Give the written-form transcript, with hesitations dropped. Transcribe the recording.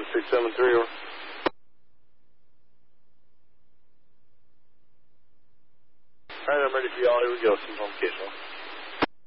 673, over. Alright, I'm ready for y'all. Here we go. Some home case.